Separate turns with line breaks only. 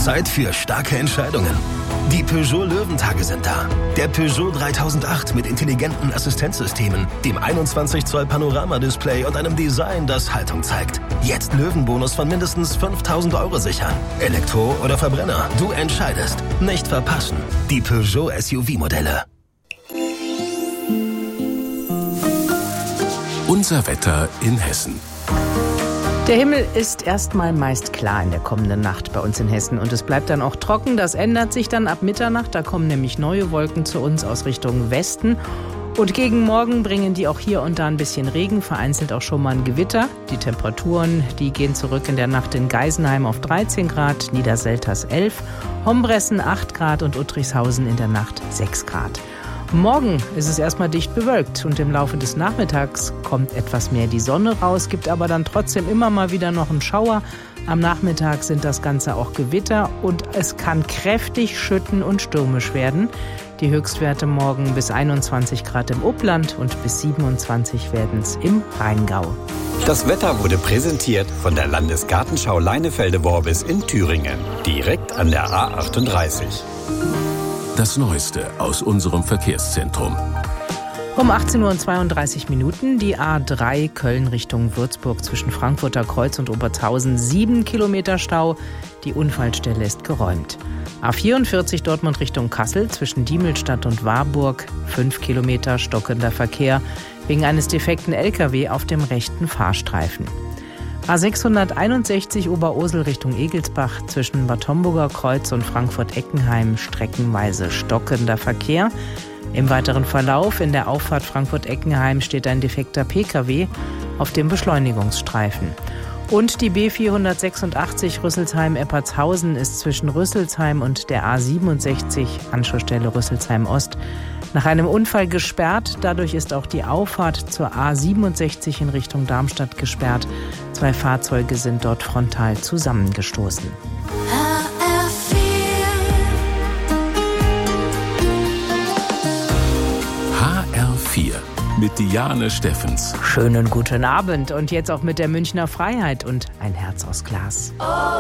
Zeit für starke Entscheidungen. Die Peugeot Löwentage sind da. Der Peugeot 3008 mit intelligenten Assistenzsystemen, dem 21 Zoll Panoramadisplay und einem Design, das Haltung zeigt. Jetzt Löwenbonus von mindestens 5.000 € sichern. Elektro oder Verbrenner, du entscheidest. Nicht verpassen. Die Peugeot SUV-Modelle.
Unser Wetter in Hessen.
Der Himmel ist erstmal meist klar in der kommenden Nacht bei uns in Hessen und es bleibt dann auch trocken. Das ändert sich dann ab Mitternacht, da kommen nämlich neue Wolken zu uns aus Richtung Westen. Und gegen Morgen bringen die auch hier und da ein bisschen Regen, vereinzelt auch schon mal ein Gewitter. Die Temperaturen, die gehen zurück in der Nacht in Geisenheim auf 13 Grad, Niederselters 11, Hombressen 8 Grad und Uttrichshausen in der Nacht 6 Grad. Morgen ist es erstmal dicht bewölkt und im Laufe des Nachmittags kommt etwas mehr die Sonne raus, gibt aber dann trotzdem immer mal wieder noch einen Schauer. Am Nachmittag sind das Ganze auch Gewitter und es kann kräftig schütten und stürmisch werden. Die Höchstwerte morgen bis 21 Grad im Upland und bis 27 werden es im Rheingau.
Das Wetter wurde präsentiert von der Landesgartenschau Leinefelde-Worbis in Thüringen, direkt an der A38.
Das Neueste aus unserem Verkehrszentrum.
Um 18:32 Uhr die A3 Köln Richtung Würzburg zwischen Frankfurter Kreuz und Obertshausen 7 Kilometer Stau. Die Unfallstelle ist geräumt. A44 Dortmund Richtung Kassel zwischen Diemelstadt und Warburg 5 Kilometer stockender Verkehr wegen eines defekten LKW auf dem rechten Fahrstreifen. A661 Oberursel Richtung Egelsbach zwischen Bad Homburger Kreuz und Frankfurt-Eckenheim streckenweise stockender Verkehr. Im weiteren Verlauf in der Auffahrt Frankfurt-Eckenheim steht ein defekter Pkw auf dem Beschleunigungsstreifen. Und die B486 Rüsselsheim-Eppertshausen ist zwischen Rüsselsheim und der A67 Anschlussstelle Rüsselsheim Ost nach einem Unfall gesperrt. Dadurch ist auch die Auffahrt zur A67 in Richtung Darmstadt gesperrt. 2 Fahrzeuge sind dort frontal zusammengestoßen.
HR4 mit Diane Steffens.
Schönen guten Abend und jetzt auch mit der Münchner Freiheit und ein Herz aus Glas.